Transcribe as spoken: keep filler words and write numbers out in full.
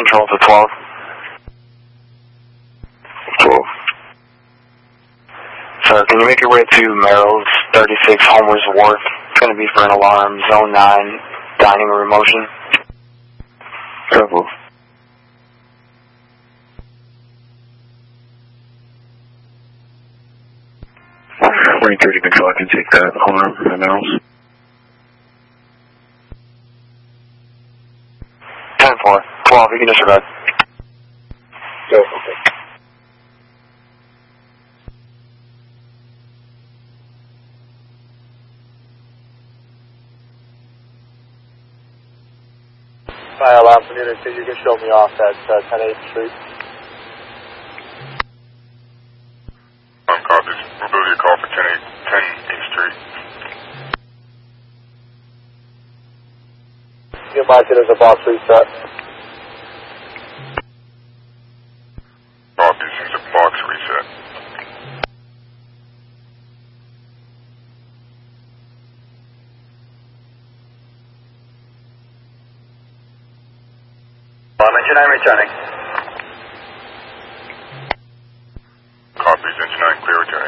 control to twelve. twelve. Sir, can you make your way to Merrill's thirty-six Homer's Wharf? It's going to be for an alarm, zone nine, dining room motion. Careful. Range thirty control, I can take that alarm at Merrill's. ten four, twelve, you can disregard. Go, okay. Hi, alarm from unit two, you can show me off at uh, ten eighth Street. Um, copies. Mobility call for ten eighth Street. You can mark it as a box reset. Copies. It's a box reset. Engine nine returning. Copies. Engine nine clear returning.